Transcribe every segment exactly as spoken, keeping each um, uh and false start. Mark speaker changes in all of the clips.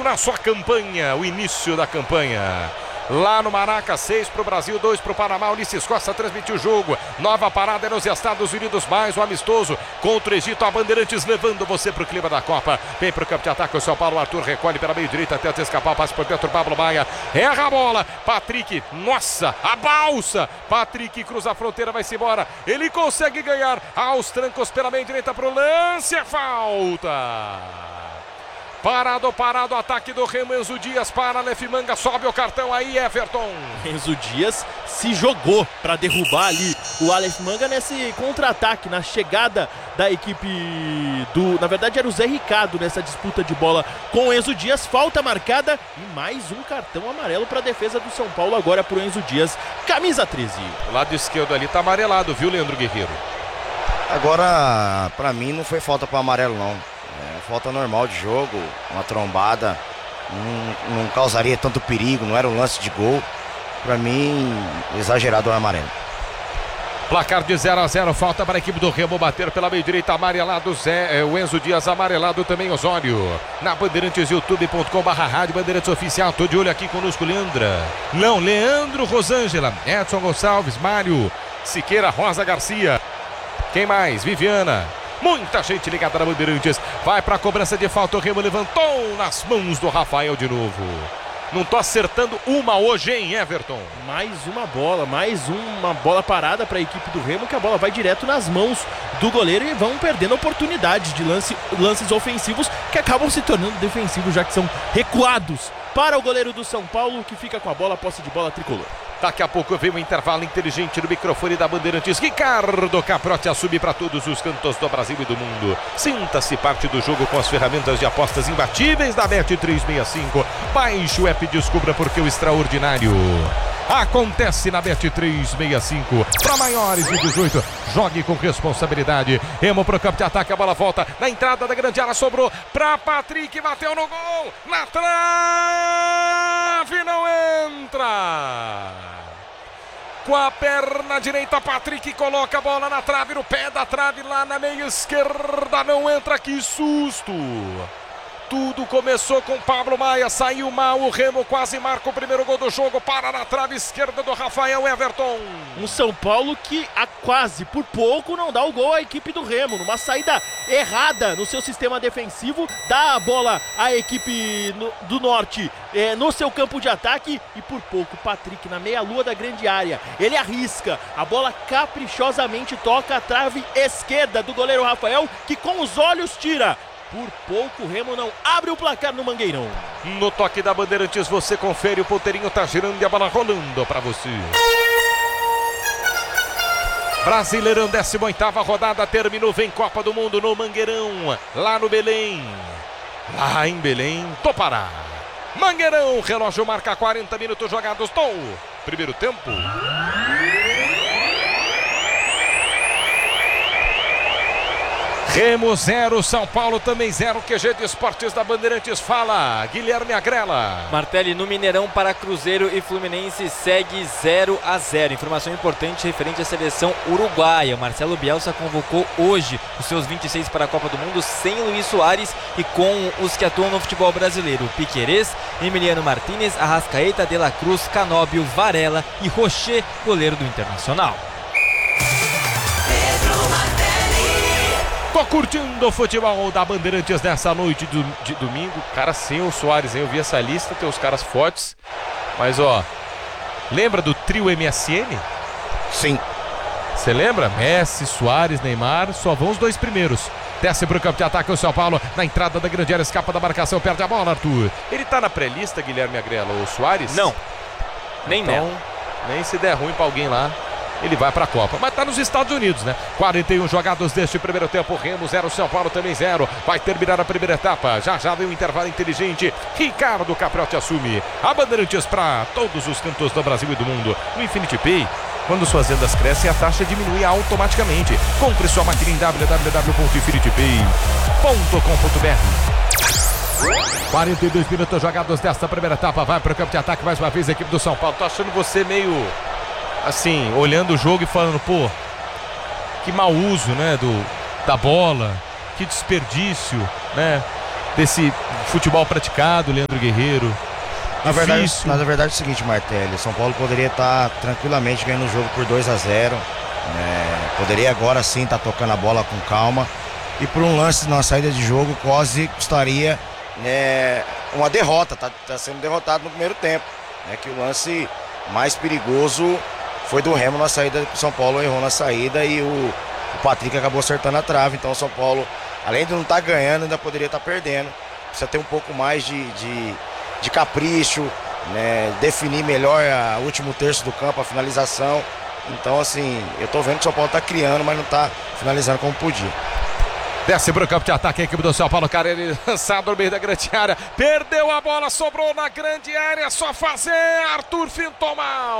Speaker 1: na sua campanha, o início da campanha. Lá no Maraca, seis para o Brasil, dois para o Panamá. Ulisses Costa transmitiu o jogo. Nova parada nos Estados Unidos, mais um amistoso contra o Egito. A Bandeirantes levando você para o clima da Copa. Vem para o campo de ataque o São Paulo. Arthur recolhe pela meio direita, tenta escapar, passe por dentro. Pablo Maia erra a bola. Patrick, nossa, a balsa. Patrick cruza a fronteira, vai-se embora. Ele consegue ganhar aos trancos pela meio direita para o lance. É falta. Parado, parado, ataque do Remo. Enzo Dias para Aleph Manga, sobe o cartão aí, Everton.
Speaker 2: Enzo Dias se jogou para derrubar ali o Aleph Manga nesse contra-ataque, na chegada da equipe do... Na verdade era o Zé Ricardo nessa disputa de bola com o Enzo Dias. Falta marcada e mais um cartão amarelo para a defesa do São Paulo agora para o Enzo Dias, camisa treze.
Speaker 1: O lado esquerdo ali tá amarelado, viu, Leandro Guerreiro?
Speaker 3: Agora, para mim não foi falta para amarelo não. É, falta normal de jogo, uma trombada, não, não causaria tanto perigo, não era um lance de gol. Para mim, exagerado o amarelo.
Speaker 1: Placar de zero a zero, falta para a equipe do Remo bater pela meio direita, amarelado Zé, é, o Enzo Dias, amarelado também Osório. Na Bandeirantes, youtube ponto com barra rádio Bandeirantes Oficial, tô de olho aqui conosco, Leandra. Não, Leandro Rosângela, Edson Gonçalves, Mário Siqueira, Rosa Garcia. Quem mais? Viviana. Muita gente ligada na Bandeirantes. Vai para a cobrança de falta. O Remo levantou nas mãos do Rafael de novo. Não tô acertando uma hoje, hein, Everton?
Speaker 2: Mais uma bola, mais uma bola parada para a equipe do Remo, que a bola vai direto nas mãos do goleiro e vão perdendo oportunidades de lance, lances ofensivos que acabam se tornando defensivos, já que são recuados para o goleiro do São Paulo, que fica com a bola, posse de bola tricolor.
Speaker 1: Daqui a pouco vem um intervalo inteligente no microfone da Bandeirantes. Ricardo Caprotti assume para todos os cantos do Brasil e do mundo. Sinta-se parte do jogo com as ferramentas de apostas imbatíveis da Bet trezentos e sessenta e cinco. Baixe o app e descubra porque o extraordinário acontece na Bet trezentos e sessenta e cinco. Para maiores de dezoito, jogue com responsabilidade. Remo pro campo de ataque, a bola volta na entrada da grande área, sobrou para Patrick, bateu no gol, na trave, não entra. Com a perna direita, Patrick coloca a bola na trave, no pé da trave, lá na meia esquerda, não entra, que susto! Tudo começou com Pablo Maia, saiu mal, o Remo quase marca o primeiro gol do jogo, para na trave esquerda do Rafael Everton.
Speaker 2: Um São Paulo que a quase, por pouco, não dá o gol à equipe do Remo, numa saída errada no seu sistema defensivo, dá a bola à equipe no, do Norte é, no seu campo de ataque e por pouco Patrick na meia-lua da grande área, ele arrisca, a bola caprichosamente toca a trave esquerda do goleiro Rafael, que com os olhos tira. Por pouco o Remo não abre o placar no Mangueirão.
Speaker 1: No toque da Bandeirantes você confere, o ponteirinho tá girando e a bola rolando para você. Brasileirão, décima oitava rodada, terminou, vem Copa do Mundo no Mangueirão, lá no Belém. Lá em Belém, do Pará. Mangueirão, relógio marca quarenta minutos jogados do primeiro tempo. Remo zero, São Paulo também zero. Q G de Esportes da Bandeirantes fala Guilherme Agrela.
Speaker 4: Martelli, no Mineirão para Cruzeiro e Fluminense segue zero a zero. Informação importante referente à seleção uruguaia. Marcelo Bielsa convocou hoje os seus vinte e seis para a Copa do Mundo sem Luiz Soares e com os que atuam no futebol brasileiro: Piquerez, Emiliano Martínez, Arrascaeta, De La Cruz, Canóbio, Varela e Rocher, goleiro do Internacional.
Speaker 1: Tô curtindo o futebol da Bandeirantes nessa noite do, de domingo. Cara, sem o Soares, hein? Eu vi essa lista, tem os caras fortes. Mas, ó, lembra do trio M S N?
Speaker 3: Sim.
Speaker 1: Você lembra? Messi, Soares, Neymar, só vão os dois primeiros. Desce pro campo de ataque o São Paulo, na entrada da grande área, escapa da marcação, perde a bola, Arthur. Ele tá na pré-lista, Guilherme Agrela, o Soares?
Speaker 4: Não, nem
Speaker 1: então,
Speaker 4: nela.
Speaker 1: Nem se der ruim pra alguém lá, ele vai para a Copa, mas tá nos Estados Unidos, né? quarenta e um jogados deste primeiro tempo, Remo zero, São Paulo também zero. Vai terminar a primeira etapa, já já vem um intervalo inteligente. Ricardo Caprotti assume a Bandeirantes para todos os cantos do Brasil e do mundo. No Infinity Pay, quando suas vendas crescem, a taxa diminui automaticamente. Compre sua máquina em w w w ponto infinity pay ponto com ponto b r. quarenta e dois minutos jogados desta primeira etapa, vai para o campo de ataque mais uma vez a equipe do São Paulo. Tô achando você meio... assim, olhando o jogo e falando, pô, que mau uso, né, do, da bola, que desperdício, né, desse futebol praticado, Leandro Guerreiro.
Speaker 3: Na verdade,
Speaker 1: Difícil.
Speaker 3: na verdade é o seguinte, Martelli, o São Paulo poderia estar tranquilamente ganhando o jogo por dois a zero. Né? Poderia agora sim estar tocando a bola com calma. E por um lance na saída de jogo, quase custaria né, uma derrota. Está tá sendo derrotado no primeiro tempo. Né? Que o lance mais perigoso foi do Remo na saída, que o São Paulo errou na saída e o, o Patrick acabou acertando a trave. Então o São Paulo, além de não estar ganhando, ainda poderia estar perdendo. Precisa ter um pouco mais de... de de capricho, né, definir melhor o último terço do campo, a finalização. Então, assim, eu tô vendo que o São Paulo tá criando, mas não tá finalizando como podia.
Speaker 1: Desce pro campo de ataque a equipe do São Paulo, Carelli lançado no meio da grande área, perdeu a bola, sobrou na grande área, só fazer, Arthur fintou mal.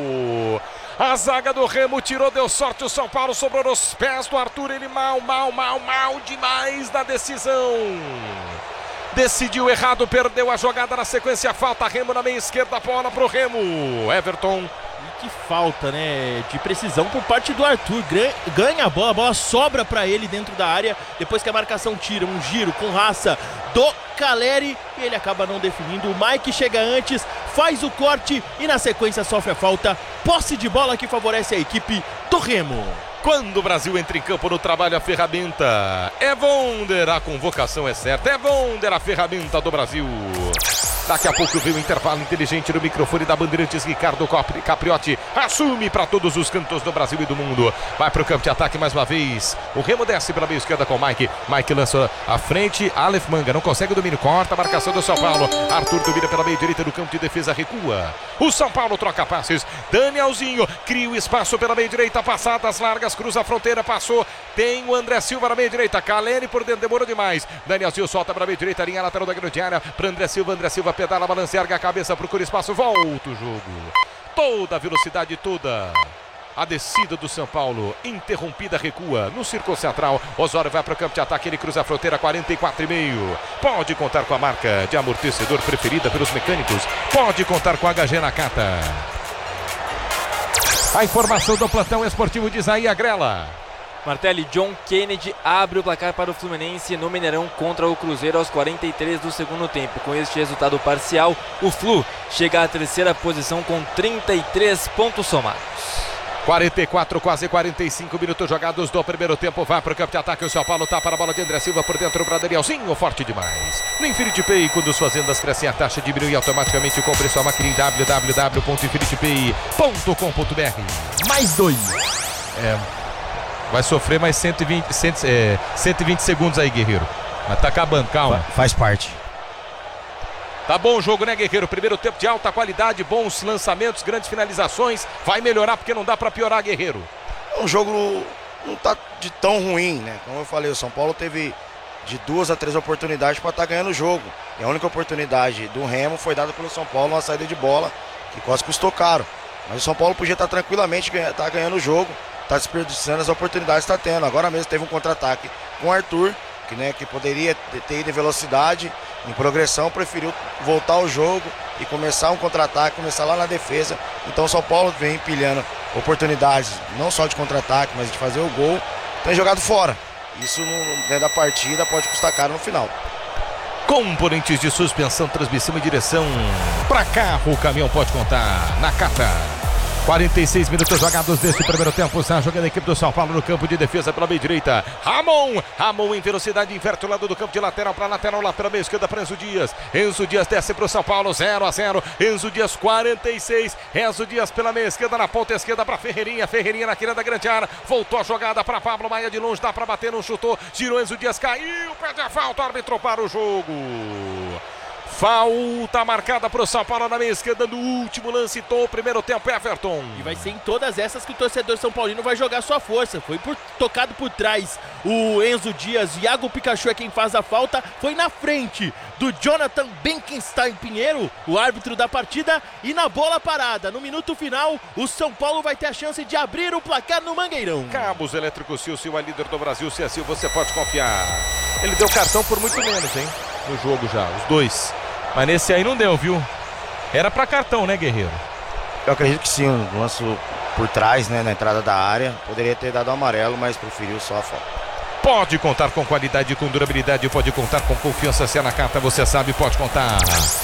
Speaker 1: A zaga do Remo tirou, deu sorte, o São Paulo sobrou nos pés do Arthur, ele mal, mal, mal, mal demais na decisão. Decidiu errado, perdeu a jogada na sequência, falta Remo na meia esquerda, bola pro Remo, Everton.
Speaker 2: E que falta, né, de precisão por parte do Arthur, ganha a bola, a bola sobra pra ele dentro da área, depois que a marcação tira um giro com raça do Caleri, e ele acaba não definindo, o Mike chega antes, faz o corte e na sequência sofre a falta, posse de bola que favorece a equipe do Remo.
Speaker 1: Quando o Brasil entra em campo no trabalho, a ferramenta é Wonder, a convocação é certa, é Wonder, a ferramenta do Brasil. Daqui a pouco vem o intervalo inteligente no microfone da Bandeirantes, Ricardo Capriotti assume para todos os cantos do Brasil e do mundo. Vai para o campo de ataque mais uma vez. O Remo desce pela meia esquerda com o Mike. Mike lança à frente, Aleph Manga não consegue o domínio, corta a marcação do São Paulo. Arthur domina pela meia direita do campo de defesa, recua. O São Paulo troca passes. Danielzinho cria o espaço pela meia direita, passadas largas, cruza a fronteira, passou. Tem o André Silva na meia direita, Caleri por dentro, demorou demais. Danielzinho solta para a meia direita, linha lateral da grande área para André Silva, André Silva pedala, balança, erga a cabeça, procura espaço, volta o jogo. Toda a velocidade, toda a descida do São Paulo, interrompida, recua no círculo central. Osório vai para o campo de ataque, ele cruza a fronteira, quarenta e quatro e meio. Pode contar com a marca de amortecedor preferida pelos mecânicos. Pode contar com a H G Nakata. A informação do plantão esportivo de Isaías Grela.
Speaker 4: Martelli, John Kennedy abre o placar para o Fluminense no Mineirão contra o Cruzeiro aos quarenta e três do segundo tempo. Com este resultado parcial, o Flu chega à terceira posição com trinta e três pontos somados.
Speaker 1: quarenta e quatro, quase quarenta e cinco minutos jogados do primeiro tempo. Vai para o campo de ataque, o São Paulo tá para a bola de André Silva por dentro para Danielzinho, forte demais. No Infinity Pay, quando suas vendas crescem, a taxa diminui automaticamente. Compre sua máquina em w w w ponto infinity pay ponto com ponto b r.
Speaker 2: Mais dois.
Speaker 1: É, vai sofrer mais cento e vinte, cem, é, cento e vinte segundos aí, Guerreiro. Mas tá acabando, calma.
Speaker 3: Faz parte.
Speaker 1: Tá bom o jogo, né, Guerreiro? Primeiro tempo de alta qualidade, bons lançamentos, grandes finalizações. Vai melhorar porque não dá pra piorar, Guerreiro.
Speaker 3: O jogo não tá de tão ruim, né? Como eu falei, o São Paulo teve de duas a três oportunidades para estar ganhando o jogo. E a única oportunidade do Remo foi dada pelo São Paulo, uma saída de bola que quase custou caro. Mas o São Paulo podia estar tranquilamente ganha, tá ganhando o jogo, tá desperdiçando as oportunidades que está tendo. Agora mesmo teve um contra-ataque com o Arthur, que, né, que poderia ter ido em velocidade, em progressão, preferiu voltar ao jogo e começar um contra-ataque, começar lá na defesa. Então o São Paulo vem empilhando oportunidades, não só de contra-ataque, mas de fazer o gol, tem jogado fora. Isso dentro da partida pode custar caro no final.
Speaker 1: Componentes de suspensão, transmissão e direção para carro, o caminhão pode contar. Nakata. quarenta e seis minutos jogados neste primeiro tempo. Está jogando a equipe do São Paulo no campo de defesa pela meia direita. Ramon, Ramon em velocidade, inverte o lado do campo de lateral para lateral, lá pela meia esquerda para Enzo Dias. Enzo Dias desce para o São Paulo, zero a zero. Enzo Dias quarenta e seis. Enzo Dias pela meia esquerda, na ponta esquerda para Ferreirinha. Ferreirinha na quina da grande área. Voltou a jogada para Pablo Maia de longe, dá para bater, não chutou. Girou Enzo Dias, caiu, pede a falta, o árbitro para o jogo. Falta marcada para o São Paulo na meia esquerda no último lance do primeiro tempo, Everton.
Speaker 2: E vai ser em todas essas que o torcedor São Paulino vai jogar sua força. Foi por, tocado por trás o Enzo Dias, Iago Pikachu é quem faz a falta. Foi na frente do Jonathan Benkenstein Pinheiro, o árbitro da partida. E na bola parada, no minuto final, o São Paulo vai ter a chance de abrir o placar no Mangueirão.
Speaker 1: Cabos Elétricos Silcio é líder do Brasil. Se assim você pode confiar. Ele deu cartão por muito menos, hein? No jogo já, os dois. Mas nesse aí não deu, viu? Era pra cartão, né, Guerreiro?
Speaker 3: Eu acredito que sim, o lance por trás, né, na entrada da área. Poderia ter dado amarelo, mas preferiu só a falta.
Speaker 1: Pode contar com qualidade, com durabilidade, pode contar com confiança. Se é na carta, você sabe, pode contar.